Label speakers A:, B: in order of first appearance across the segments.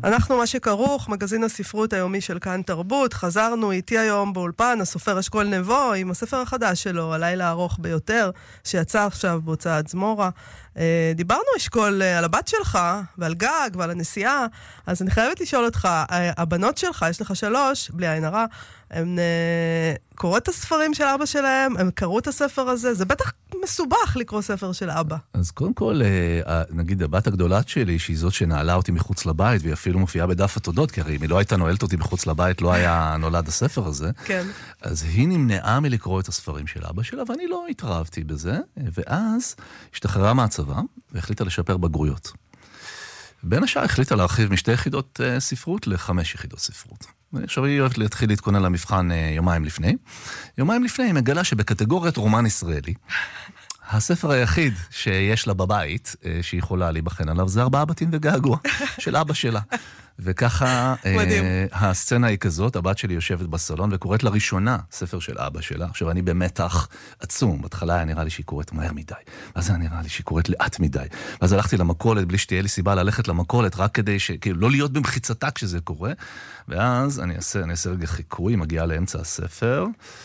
A: אנחנו מה שכרוך, מגזין הספרות היומי של כאן תרבות. חזרנו איתי היום באולפן, הסופר אשכול נבו, עם הספר החדש שלו, הלילה הארוך ביותר, שיצא עכשיו בהוצאת זמורה. דיברנו אשכול על הבת שלך, ועל גג, ועל הנסיעה, אז אני חייבת לשאול אותך, הבנות שלך, יש לך 3, בלי עין הרע, הם קוראות את הספרים של אבא שלהם, הם קראו את הספר הזה, זה בטח מסובך לקרוא ספר של אבא.
B: אז קודם כל, נגיד הבת הגדולה שלי, שהיא זאת שנעלה אותי מחוץ לבית, והיא אפילו מופיעה בדף התודות, כי הרי אם היא לא הייתה נועלת אותי מחוץ לבית, לא היה נולד הספר הזה.
A: כן.
B: אז היא נמנעה מלקרוא את הספרים של אבא שלה, ואני לא התרעבתי בזה, ואז השתחררה מהצבא, והחליטה לשפר בגרויות. בין השאר החליטה להרחיב מ2 יחידות ספרות ל5 יחידות ספרות. עכשיו היא אוהבת להתחיל להתכונן למבחן יומיים לפני. יומיים לפני היא מגלה שבקטגוריית רומן ישראלי, הספר היחיד שיש לה בבית, שהיא יכולה להיבחן עליו, זה 4 בתים וגעגוע של אבא שלה. וככה הסצנה היא כזאת, הבת שלי יושבת בסלון וקוראת לראשונה ספר של אבא שלה. עכשיו אני במתח עצום, בהתחלה היה נראה לי שהיא קוראת מהר מדי, ואז היה נראה לי שהיא קוראת לאט מדי, ואז הלכתי למכולת בלי שתהיה לי סיבה ללכת למכולת, רק כדי כאילו לא להיות במחיצתה כשזה קורה, ואז אני אעשה רגע חיקוי, מגיעה לאמצע הספר,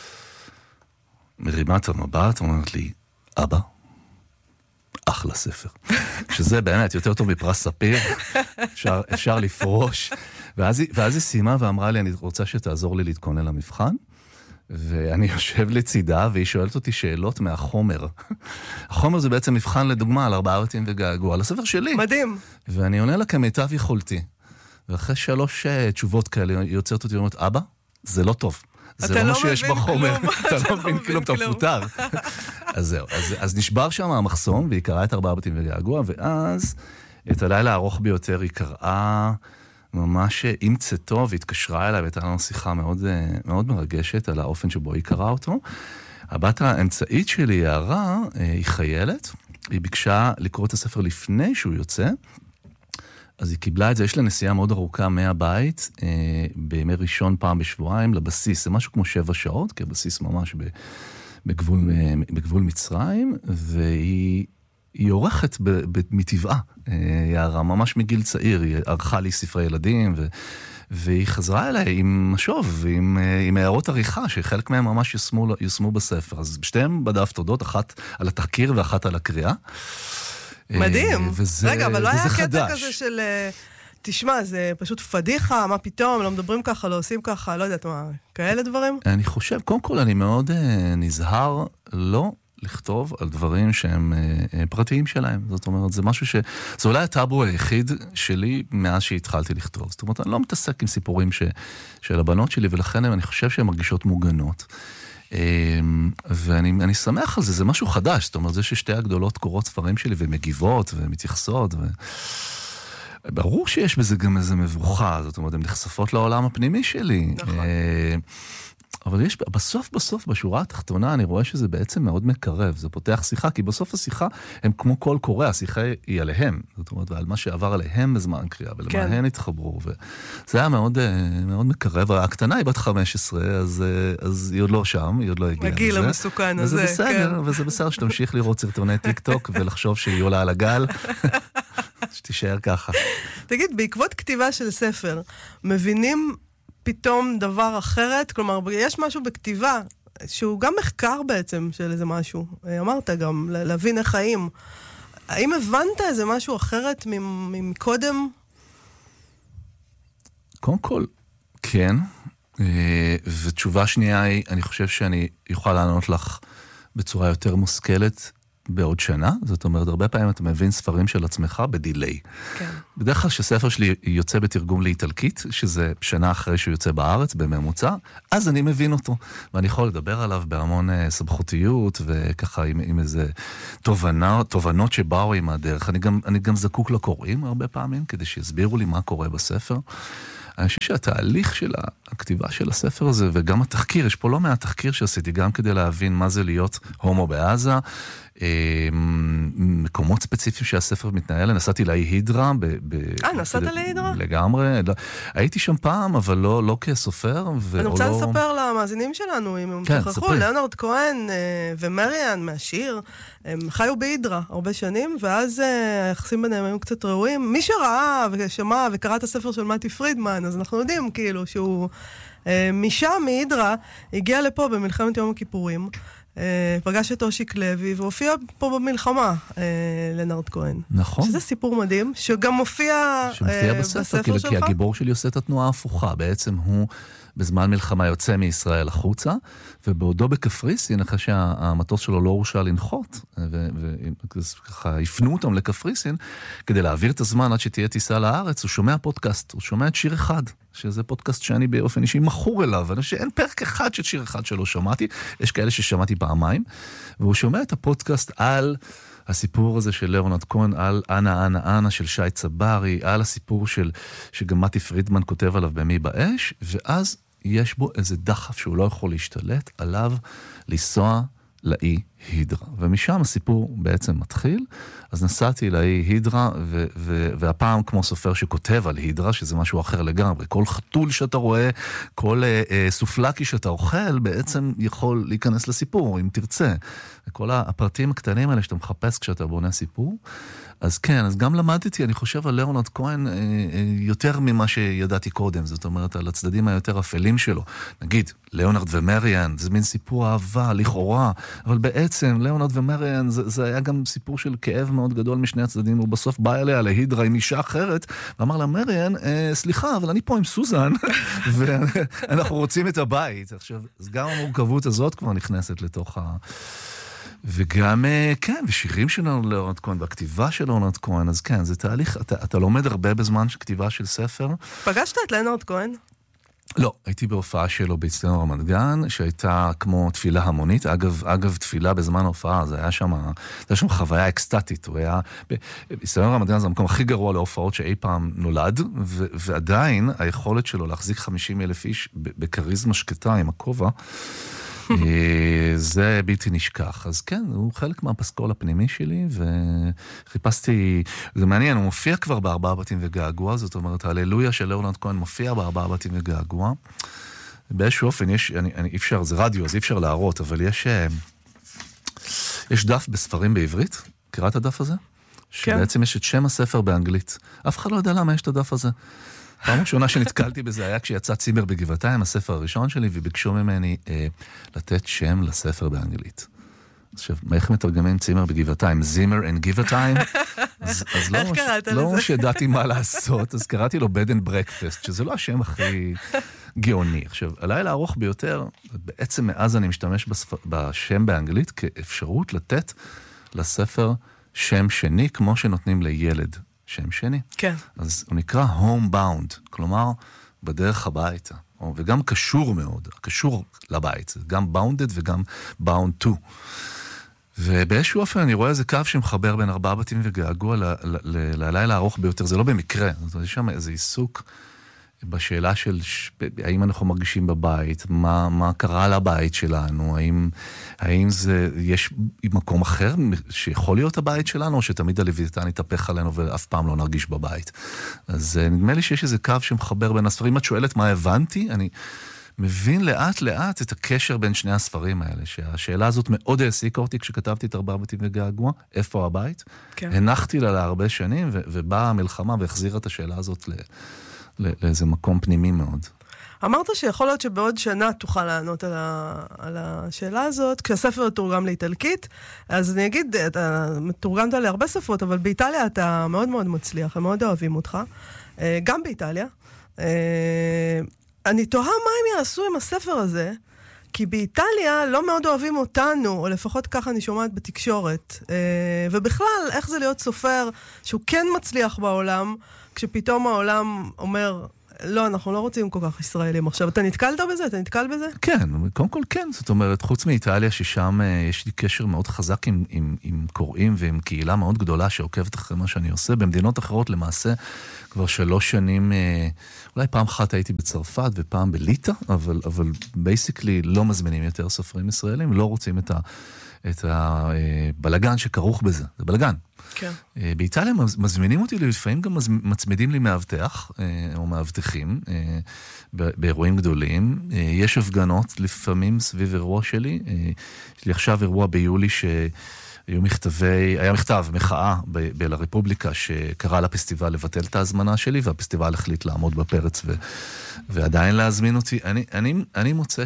B: מרימה את המבט, אומרת לי, אבא, אחלה ספר. שזה באמת יותר טוב מפרס ספיר, אפשר לפרוש. ואז היא סיימה ואמרה לי, אני רוצה שתעזור לי להתכונן למבחן, ואני יושב לצידה, והיא שואלת אותי שאלות מהחומר. החומר זה בעצם מבחן לדוגמה על 4 בתים וגעגוע, על הספר שלי.
A: מדהים.
B: ואני עונה לה כמיטב יכולתי. ואחרי 3 תשובות כאלה, היא יוצרת אותי ואומרת, אבא, זה לא טוב. זה לא מה שיש בחומר. אתה לא מבין כלום, אתה מפוטר. אז זהו, אז נשבר שם המחסום, והיא קראה את 4 בתים וגעגוע, ואז את הלילה הארוך ביותר היא קראה ממש עם צאתו, והתקשרה אליי, והייתה לנו שיחה מאוד, מאוד מרגשת על האופן שבו היא קראה אותו. הבת האמצעית שלי, יערה, היא חיילת, היא ביקשה לקרוא את הספר לפני שהוא יוצא, אז היא קיבלה את זה, יש לה נסיעה מאוד ארוכה מהבית, בימי ראשון פעם בשבועיים, לבסיס, זה משהו כמו 7 שעות, כי הבסיס ממש בגבול מצרים, והיא עורכת מטבעה, יערה, ממש מגיל צעיר, היא ערכה לי ספרי ילדים, והיא חזרה אליי עם משוב, עם הערות עריכה, שחלק מהם ממש יושמו בספר. אז שתיהם בדף תודות, אחת על התחקיר ואחת על הקריאה.
A: מדהים. רגע, אבל לא היה קטע כזה של, תשמע, זה פשוט פדיחה, מה פתאום, לא מדברים ככה, לא עושים ככה, לא יודעת מה, כאלה דברים?
B: אני חושב, קודם כל אני מאוד נזהר לא לכתוב על דברים שהם פרטיים שלהם. זאת אומרת, זה משהו זה אולי הטאבו היחיד שלי מאז שהתחלתי לכתוב. זאת אומרת, אני לא מתעסק עם סיפורים של הבנות שלי, ולכן אני חושב שהן מרגישות מוגנות. ואני שמח על זה, זה משהו חדש, זאת אומרת, זה ששתי הגדולות קוראות ספרים שלי ומגיבות ומתייחסות, ברור שיש בזה גם איזה מבוכה, זאת אומרת, הן נחשפות לעולם הפנימי שלי. נכון. אבל יש, בסוף, בשורה התחתונה, אני רואה שזה בעצם מאוד מקרב, זה פותח שיחה, כי בסוף השיחה הם כמו כל קורא, השיחה היא עליהם, זאת אומרת, ועל מה שעבר עליהם בזמן קריאה, ולמה הן התחברו, וזה היה מאוד, מאוד מקרב. הקטנה היא בת 15, אז היא עוד לא שם, היא עוד לא הגיעה לזה.
A: הגיל המסוכן הזה,
B: וזה בסדר, וזה בסדר שתמשיך לראות סרטוני טיק טוק, ולחשוב שהיא עולה על הגל, שתישאר ככה.
A: תגיד, בעקבות כתיבה של ספר, מבינים פתאום דבר אחרת? כלומר, יש משהו בכתיבה שהוא גם מחקר בעצם של איזה משהו. אמרת גם, להבין איך חיים. האם הבנת איזה משהו אחרת מקודם?
B: קודם כל, כן. ותשובה שנייה היא, אני חושב שאני יוכל לענות לך בצורה יותר מושכלת בעוד שנה. זאת אומרת, הרבה פעמים אתה מבין ספרים של עצמך בדיליי. כן. בדרך כלל שספר שלי יוצא בתרגום לאיטלקית, שזה שנה אחרי שהוא יוצא בארץ, בממוצע, אז אני מבין אותו. ואני יכול לדבר עליו בהמון סמכותיות, וככה עם איזה תובנות שבאו עם הדרך. אני גם זקוק לקוראים הרבה פעמים, כדי שיסבירו לי מה קורה בספר. אני חושב שהתהליך של הכתיבה של הספר הזה, וגם התחקיר, יש פה לא מעט תחקיר שעשיתי, גם כדי להבין מה זה להיות הומו בעזה, מקומות ספציפיים שהספר מתנהל, נסעתי לאי הידרה.
A: נסעת לאי הידרה?
B: לגמרי. הייתי שם פעם, אבל לא כסופר.
A: אני רוצה לספר למאזינים שלנו, אם הם שכחו, ליאונרד כהן ומריאן מהשיר, הם חיו בהידרה הרבה שנים, ואז היחסים ביניהם היו קצת ראויים. מי שראה ושמע וקרא את הספר של מתי פרידמן, אז אנחנו יודעים כאילו שהוא משם, מהידרה, הגיע לפה במלחמת יום הכיפורים, פגש את אושיק לוי, והופיע פה במלחמה, לנרד כהן.
B: נכון.
A: שזה סיפור מדהים, שגם מופיע בספר שלך.
B: כי הגיבור שלי עושה את התנועה ההפוכה. בעצם הוא בזמן מלחמה יוצא מישראל החוצה, ובעודו בקפריסין, אחרי שהמטוס שלו לא הורשה לנחות, וככה הפנו אותם לקפריסין, כדי להעביר את הזמן עד שתהיה טיסה לארץ, הוא שומע פודקאסט, הוא שומע את שיר אחד, שזה פודקאסט שאני באופן אישי מכור אליו, אני חושב שאין פרק אחד של שיר אחד שלא שמעתי, יש כאלה ששמעתי פעמיים, והוא שומע את הפודקאסט על הסיפור הזה של ליאונרד כהן, על אנה אנה אנה של שי צברי, על הסיפור שגם מתי פרידמן כותב עליו במי באש, ואז יש בו איזה דחף שהוא לא יכול להשתלט עליו, לנסוע לאי הידרה. ומשם הסיפור בעצם מתחיל. אז נסעתי לאי הידרה, והפעם כמו סופר שכותב על הידרה, שזה משהו אחר לגמרי. כל חתול שאתה רואה, כל סופלקי שאתה אוכל, בעצם יכול להיכנס לסיפור, אם תרצה. וכל הפרטים הקטנים האלה שאתה מחפש כשאתה בונה סיפור. אז כן, אז גם למדתי, אני חושב על ליאונרד כהן יותר ממה שידעתי קודם, זאת אומרת, על הצדדים היותר אפלים שלו. נגיד, ליאונרד ומריאן, זה מין סיפור אהבה, לכאורה, אבל בעצם ליאונרד ומריאן, זה היה גם סיפור של כאב מאוד גדול משני הצדדים, הוא בסוף בא אליה להידרה עם אישה אחרת, ואמר לה, מריאן, סליחה, אבל אני פה עם סוזן, ואנחנו רוצים את הבית. עכשיו, אז גם המורכבות הזאת כבר נכנסת לתוך וגם, כן, ושירים של ליאונרד כהן, והכתיבה של ליאונרד כהן, אז כן, זה תהליך, אתה לומד הרבה בזמן של כתיבה של ספר.
A: פגשת את ליאונרד כהן?
B: לא, הייתי בהופעה שלו באצטדיון רמת גן, שהייתה כמו תפילה המונית, אגב תפילה בזמן ההופעה, זה היה שם חוויה אקסטטית, הוא היה, באצטדיון רמת גן זה המקום הכי גרוע להופעות שאי פעם נולד, ועדיין היכולת שלו להחזיק 50,000 איש בקריזמה שקטה עם הכובע, זה בלתי נשכח. אז כן, הוא חלק מהפסקול הפנימי שלי, וחיפשתי, זה מעניין, הוא מופיע כבר בארבעה בתים וגעגוע, זאת אומרת, הללויה של ליאונרד כהן מופיע בארבעה בתים וגעגוע. באיזשהו אופן, אי אפשר, זה רדיו, אז אי אפשר להראות, אבל יש דף בספרים בעברית, קראת הדף הזה? שבעצם יש את שם הספר באנגלית. אף אחד לא יודע למה יש את הדף הזה. פעם ראשונה שנתקלתי בזה היה כשיצא צימר בגבעתיים, הספר הראשון שלי, וביקשו ממני לתת שם לספר באנגלית. עכשיו, איך מתרגמים צימר בגבעתיים? זימר and גבעתיים? אז לא ממש ידעתי מה לעשות, אז קראתי לו bed and breakfast, שזה לא השם הכי גאוני. עכשיו, הלילה הארוך ביותר, בעצם מאז אני משתמש בשם באנגלית, כאפשרות לתת לספר שם שני, כמו שנותנים לילד. שם שני.
A: כן.
B: אז הוא נקרא homebound, כלומר, בדרך הביתה. וגם קשור מאוד, קשור לבית. גם bounded וגם bound to. ובאיזשהו אופן אני רואה איזה קו שמחבר בין ארבעה בתים וגעגוע ללילה הארוך ביותר. זה לא במקרה. זאת אומרת, יש שם איזה עיסוק בשאלה של האם אנחנו מרגישים בבית, מה קרה לבית שלנו, האם יש מקום אחר שיכול להיות הבית שלנו, או שתמיד הלוויתן יתהפך עלינו ואף פעם לא נרגיש בבית. אז נדמה לי שיש איזה קו שמחבר בין הספרים. את שואלת מה הבנתי, אני מבין לאט לאט את הקשר בין שני הספרים האלה, שהשאלה הזאת מאוד העסיקה אותי כשכתבתי את ארבעה בתים וגעגוע, איפה הבית? כן. הנחתי לה להרבה שנים, ובאה המלחמה והחזירה את השאלה הזאת לאיזה מקום פנימי מאוד.
A: אמרת שיכול להיות שבעוד שנה תוכל לענות על השאלה הזאת, כשהספר תורגם לאיטלקית, אז אני אגיד, אתה תורגמת להרבה שפות, אבל באיטליה אתה מאוד מאוד מצליח, הם מאוד אוהבים אותך, גם באיטליה. אני תוהה מה הם יעשו עם הספר הזה, כי באיטליה לא מאוד אוהבים אותנו, או לפחות ככה אני שומעת בתקשורת, ובכלל, איך זה להיות סופר שהוא כן מצליח בעולם, כשפתאום העולם אומר, לא, אנחנו לא רוצים כל כך ישראלים. עכשיו, אתה נתקלת בזה? אתה נתקל בזה?
B: כן, קודם כל כן. זאת אומרת, חוץ מאיטליה, ששם יש לי קשר מאוד חזק עם קוראים ועם קהילה מאוד גדולה שעוקבת אחרי מה שאני עושה. במדינות אחרות, למעשה, כבר 3 שנים, אולי פעם אחת הייתי בצרפת ופעם בליטא, אבל בייסיקלי לא מזמינים יותר סופרים ישראלים, לא רוצים את הבלגן שכרוך בזה. זה בלגן.
A: כן.
B: באיטליה מזמינים אותי, לפעמים גם מצמידים לי מאבטח, או מאבטחים, באירועים גדולים. יש הפגנות לפעמים סביב אירוע שלי. יש לי עכשיו אירוע ביולי היה מכתב, מחאה לרפובליקה שקרא לפסטיבל לבטל את ההזמנה שלי, והפסטיבל החליט לעמוד בפרץ ועדיין להזמין אותי. אני מוצא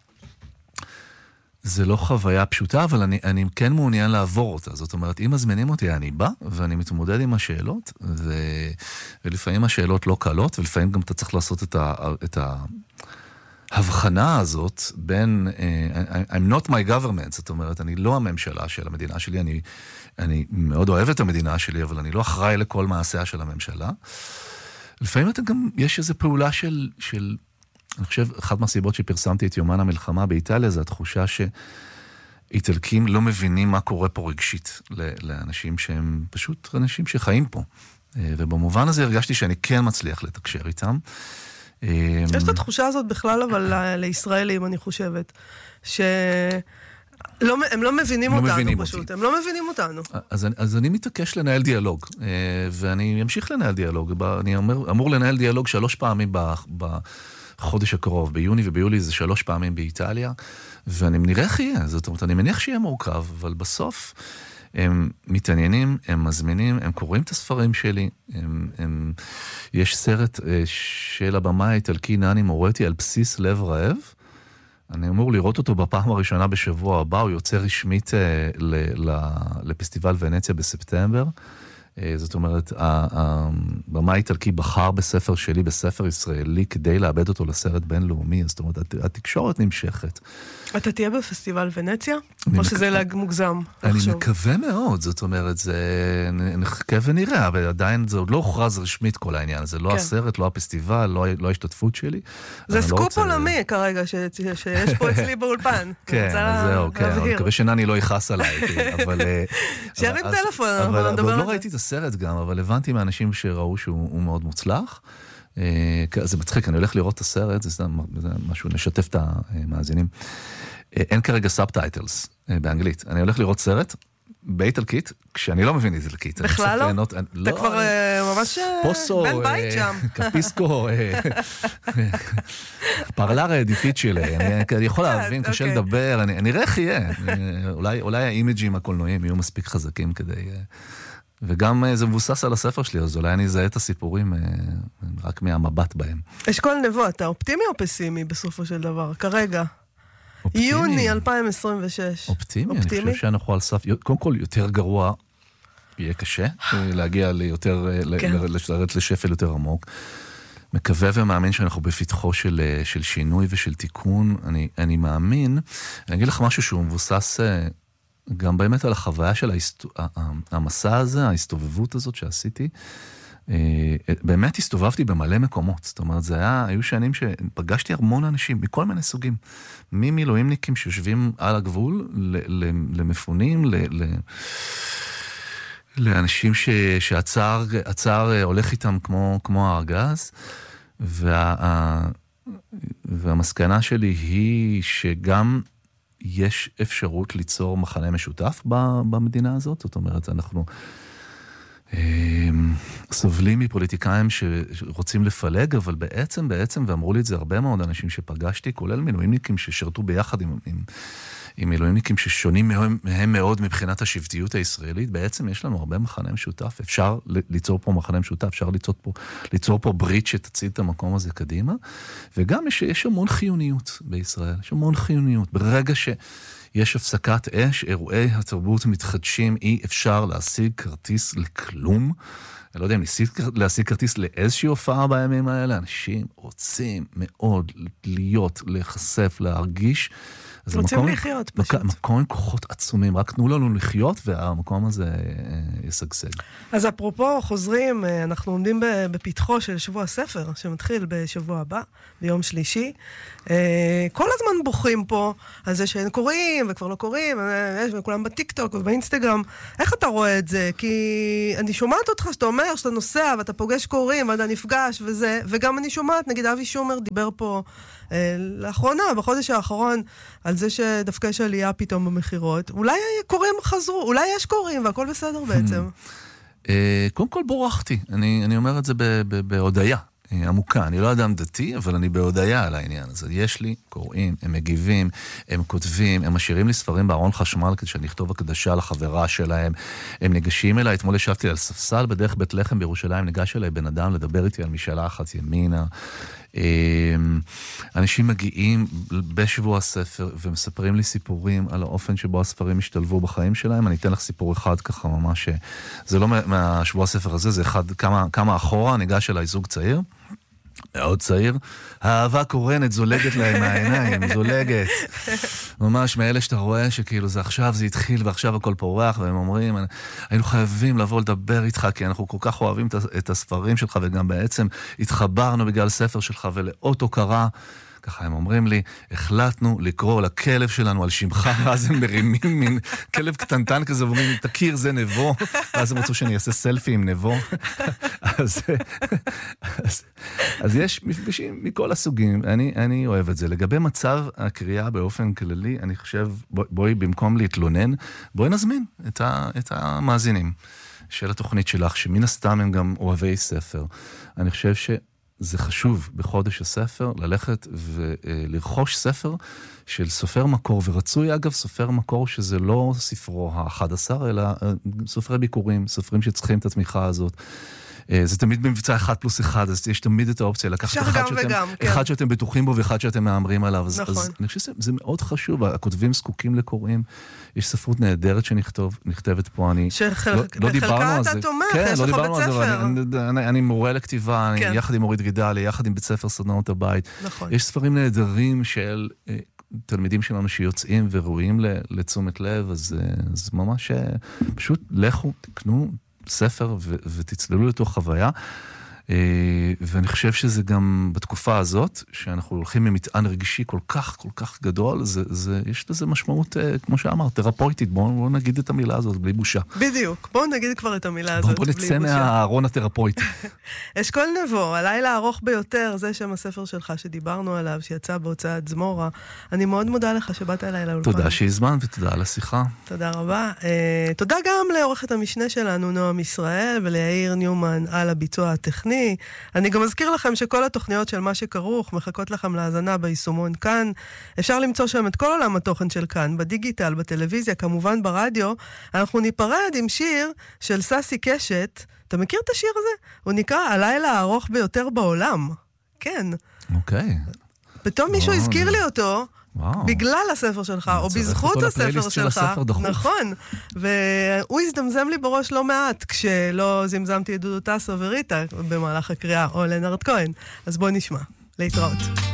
B: זה לא חוויה פשוטה, אבל אני כן מעוניין לעבור אותה. זאת אומרת, אם מזמינים אותי, אני בא, ואני מתמודד עם השאלות, ולפעמים השאלות לא קלות, ולפעמים גם אתה צריך לעשות את ההבחנה הזאת בין, I'm not my government, זאת אומרת, אני לא הממשלה של המדינה שלי, אני מאוד אוהב את המדינה שלי, אבל אני לא אחראי לכל מעשיה של הממשלה. לפעמים יש איזו פעולה של אני חושב, אחת מהסיבות שפרסמתי את יומן המלחמה באיטליה, זה התחושה שאיטלקים לא מבינים מה קורה פה רגשית לאנשים שהם פשוט אנשים שחיים פה. ובמובן הזה הרגשתי שאני כן מצליח לתקשר איתם.
A: יש את התחושה הזאת בכלל, אבל לישראלים, אני חושבת, הם לא מבינים אותנו פשוט, הם לא מבינים אותנו.
B: אז אני מתעקש לנהל דיאלוג, ואני אמשיך לנהל דיאלוג. אני אמור לנהל דיאלוג 3 פעמים בחודש הקרוב, ביוני וביולי זה 3 פעמים באיטליה, ואני נראה איך יהיה, זאת אומרת, אני מניח שיהיה מורכב, אבל בסוף הם מתעניינים, הם מזמינים, הם קוראים את הספרים שלי, יש סרט של הבמה האיטלקי נני מורטי על בסיס לב רעב, אני אמור לראות אותו בפעם הראשונה בשבוע הבא, הוא יוצא רשמית לפסטיבל ונציה בספטמבר, זאת אומרת, הבמה האיטלקי בחר בספר שלי, בספר ישראלי, כדי לאבד אותו לסרט בינלאומי, זאת אומרת, התקשורת נמשכת.
A: אתה תהיה בפסטיבל ונציה? או שזה מוגזם?
B: אני מקווה מאוד, זאת אומרת, זה נחכה ונראה, אבל עדיין זה עוד לא הוכרז רשמית כל העניין, זה לא הסרט, לא הפסטיבל, לא ההשתתפות שלי.
A: זה סקופ עולמי כרגע, שיש פה אצלי באולפן.
B: כן, זהו, כן, אני מקווה שנני לא יכעס עליי, אבל...
A: שירים טלפון,
B: אבל לא ראיתי את הסרט גם, אבל הבנתי מהאנשים שראו שהוא מאוד מוצלח. זה מצחיק, אני הולך לראות את הסרט, זה משהו, נשתף את המאזינים. אין כרגע סאבטייטלס באנגלית. אני הולך לראות סרט באיטלקית, כשאני לא מבין איטלקית.
A: בכלל לא? אתה כבר ממש בן בית שם.
B: קפיסקו, פרלרה דיפיצ'ילה. אני יכול להבין, קשה לדבר, אני אראה איך יהיה. אולי האימג'ים הקולנועיים יהיו מספיק חזקים כדי... וגם זה מבוסס על הספר שלי, אז אולי אני אזהה את הסיפורים רק מהמבט בהם.
A: אשכול נבו, אתה אופטימי או פסימי בסופו של דבר, כרגע? אופטימי. יוני 2026.
B: אופטימי, אני חושב שאנחנו על סף, קודם כל יותר גרוע, יהיה קשה להגיע ליותר, לרדת לשפל יותר עמוק. מקווה ומאמין שאנחנו בפתחו של שינוי ושל תיקון. אני מאמין, אני אגיד לך משהו שהוא מבוסס... גם באמת על החוויה של המסע הזה, ההסתובבות הזאת שעשיתי, באמת הסתובבתי במלא מקומות. זאת אומרת, היו שנים שפגשתי המון אנשים, מכל מיני סוגים, ממילואימניקים שיושבים על הגבול, למפונים, לאנשים שהצער הולך איתם כמו הארגז, והמסקנה שלי היא שגם יש אפשרות ליצור מחנה משותף במדינה הזאת, זאת אומרת, אנחנו סובלים מפוליטיקאים שרוצים לפלג, אבל בעצם, ואמרו לי את זה הרבה מאוד אנשים שפגשתי, כולל מילואימניקים ששרתו ביחד עם מילואימניקים ששונים מהם מאוד מבחינת השבטיות הישראלית, בעצם יש לנו הרבה מחנה משותף, אפשר ליצור פה מחנה משותף, אפשר ליצור פה ברית שתציל את המקום הזה קדימה, וגם יש המון חיוניות בישראל, יש המון חיוניות, ברגע שיש הפסקת אש, אירועי התרבות מתחדשים, אי אפשר להשיג כרטיס לכלום, אני לא יודע אם ניסית להשיג כרטיס לאיזושהי הופעה בימים האלה, אנשים רוצים מאוד להיות, להיחשף, להרגיש,
A: רוצים לחיות פשוט.
B: מקום עם כוחות עצומים, רק תנו לנו לחיות, והמקום הזה ישגשג.
A: אז אפרופו חוזרים, אנחנו עומדים בפתחו של שבוע הספר, שמתחיל בשבוע הבא, ביום שלישי. כל הזמן בוכים פה על זה שאין קוראים, וכבר לא קוראים, וכולם בטיקטוק ובאינסטגרם. איך אתה רואה את זה? כי אני שומעת אותך שאתה אומר שאתה נוסע, ואתה פוגש קוראים, ואתה נפגש וזה, וגם אני שומעת, נגיד אבי שומר דיבר פה לאחרונה, בחודש האחרון, על זה שדווקא יש עלייה פתאום במחירות. אולי קוראים חזרו, אולי יש קוראים, והכל בסדר בעצם.
B: קודם כל בורחתי, אני אומר את זה בהודעה עמוקה, אני לא אדם דתי, אבל אני בהודעה על העניין הזה. יש לי קוראים, הם מגיבים, הם כותבים, הם משאירים לי ספרים בארון חשמל כדי שאני אכתוב הקדשה לחברה שלהם, הם ניגשים אליי, אתמול ישבתי על ספסל בדרך בית לחם בירושלים, ניגש אליי בן אדם לדבר איתי על משאלה אחת ימינה. אנשים מגיעים בשבוע הספר ומספרים לי סיפורים על האופן שבו הספרים השתלבו בחיים שלהם. אני אתן לך סיפור אחד ככה ממש, זה לא מהשבוע הספר הזה, זה אחד כמה אחורה, ניגש אליי זוג צעיר, מאוד צעיר, האהבה קורנת, זולגת להם מהעיניים, זולגת. ממש מאלה שאתה רואה שכאילו זה עכשיו, זה התחיל ועכשיו הכל פורח, והם אומרים, היינו חייבים לבוא לדבר איתך, כי אנחנו כל כך אוהבים את הספרים שלך, וגם בעצם התחברנו בגלל ספר שלך, ולאות הוקרה, ככה הם אומרים לי, החלטנו לקרוא לכלב שלנו על שמך, ואז הם מרימים מין כלב קטנטן כזה, ואומרים, תכיר, זה נבו, ואז הם רצו שאני אעשה סלפי עם נבו. אז יש מפגשים מכל הסוגים, אני אוהב את זה. לגבי מצב הקריאה באופן כללי, אני חושב, בואי במקום להתלונן, בואי נזמין את המאזינים של התוכנית שלך, שמן הסתם הם גם אוהבי ספר. אני חושב זה חשוב בחודש הספר ללכת ולרכוש ספר של סופר מקור, ורצוי אגב סופר מקור שזה לא ספרו ה-11, אלא סופרי ביקורים, סופרים שצריכים את התמיכה הזאת. זה תמיד במבצע 1+1, אז יש תמיד את האופציה לקחת אחד שאתם בטוחים בו ואחד שאתם מאמרים עליו. אז אני חושב שזה מאוד חשוב, הכותבים זקוקים לקוראים, יש ספרות נהדרת שנכתבת פה, לא דיברנו על זה. כן, לא דיברנו על זה, אני מורה לכתיבה, יחד עם אורית גידלי, יחד עם בית ספר סדנאות הבית. יש ספרים נהדרים של תלמידים שלנו שיוצאים ורואים לתשומת לב, אז ממש פשוט לכו, תקנו ספר ותצללו לתוך חוויה, ואני חושב שזה גם בתקופה הזאת, שאנחנו הולכים ממטען רגשי כל כך גדול, יש לזה משמעות, כמו שאמרת, תרפויטית, בואו נגיד את המילה הזאת בלי בושה.
A: בדיוק, בואו נגיד כבר את המילה הזאת בלי בושה.
B: בואו נצא מהארון התרפויטי.
A: אשכול נבו, הלילה הארוך ביותר, זה שם הספר שלך שדיברנו עליו, שיצא בהוצאת זמורה. אני מאוד מודה לך שבאת אליי לאולפן.
B: תודה שהזמן ותודה על השיחה.
A: תודה רבה. תודה גם לעורכת המשנה שלנו, נועם ישראל, וליאיר ניומן על הביצוע הטכני. אני גם אזכיר לכם שכל התוכניות של מה שכרוך מחכות לכם להאזנה ביישומון כאן. אפשר למצוא שם את כל עולם התוכן של כאן, בדיגיטל, בטלוויזיה, כמובן ברדיו. אנחנו ניפרד עם שיר של ססי קשת. אתה מכיר את השיר הזה? הוא נקרא הלילה הארוך ביותר בעולם. כן.
B: אוקיי.
A: פתאום מישהו הזכיר לי אותו, בגלל הספר שלך, או בזכות הספר שלך. נכון. והוא הזדמזם לי בראש לא מעט, כשלא זמזמתי את דודו טסו וריטה במהלך הקריאה, או לנרד כהן. אז בוא נשמע. להתראות.